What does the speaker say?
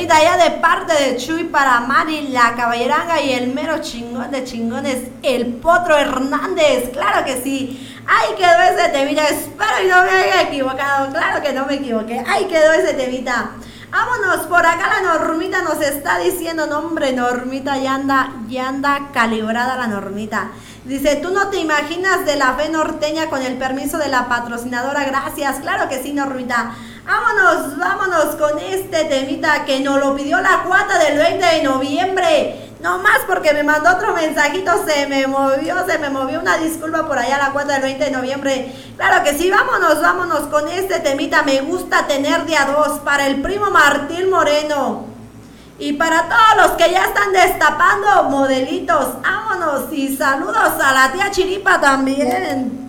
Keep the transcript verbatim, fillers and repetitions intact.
temita ya de parte de Chuy para Mari, la caballeranga y el mero chingón de chingones, el Potro Hernández. Claro que sí. Ahí quedó ese temita. Espero y no me haya equivocado. Claro que no me equivoqué. Ahí quedó ese temita. Vámonos, por acá la Normita nos está diciendo, no hombre, Normita, ya anda, ya anda calibrada la Normita. Dice, tú no te imaginas de la fe norteña con el permiso de la patrocinadora, gracias. Claro que sí, Normita. Vámonos, vámonos con este temita que nos lo pidió la cuata del veinte de noviembre. No más porque me mandó otro mensajito, se me movió, se me movió una disculpa por allá la cuata del veinte de noviembre. Claro que sí, vámonos, vámonos con este temita. Me gusta tener de a dos para el primo Martín Moreno. Y para todos los que ya están destapando modelitos, vámonos y saludos a la tía Chiripa también.